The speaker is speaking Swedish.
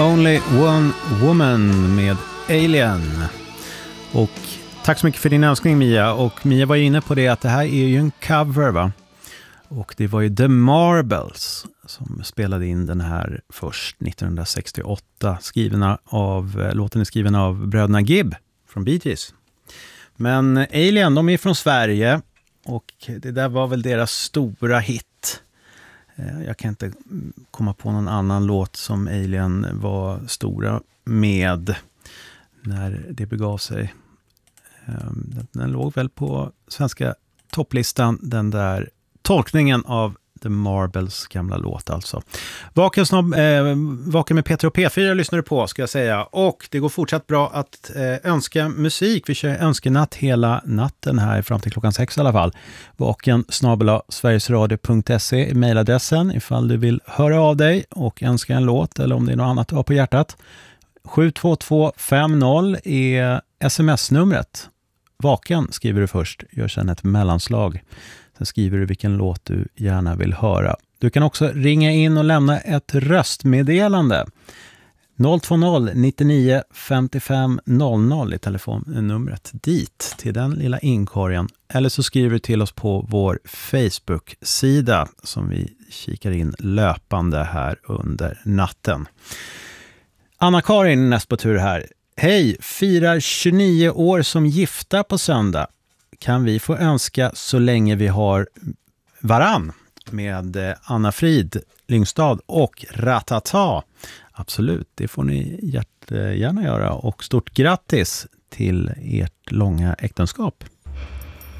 Only One Woman med Alien. Och tack så mycket för din önskning, Mia. Och Mia var inne på det att det här är ju en cover, va? Och det var ju The Marbles som spelade in den här först 1968. Låten är skriven av bröderna Gibb från Bee Gees. Men Alien, de är från Sverige och det där var väl deras stora hit. Jag kan inte komma på någon annan låt som Alien var stora med när det begav sig. Den låg väl på svenska topplistan, den där tolkningen av The Marbles gamla låt alltså. Vaken med Peter och P4 lyssnar du på, ska jag säga. Och det går fortsatt bra att önska musik. Vi kör önskenatt hela natten här fram till klockan 6 i alla fall. vaken@sverigesradio.se är mejladressen ifall du vill höra av dig och önska en låt eller om det är något annat du har på hjärtat. 72250 är sms-numret. Vaken skriver du först, gör sedan ett mellanslag. Sen skriver du vilken låt du gärna vill höra. Du kan också ringa in och lämna ett röstmeddelande. 020 99 55 00 i telefonnumret dit till den lilla inkorgen. Eller så skriver du till oss på vår Facebook-sida som vi kikar in löpande här under natten. Anna-Karin näst på tur här. Hej, firar 29 år som gifta på söndag. Kan vi få önska så länge vi har varann med Anna Frid Lyngstad och Ratata? Absolut, det får ni jättegärna göra och stort grattis till ert långa äktenskap.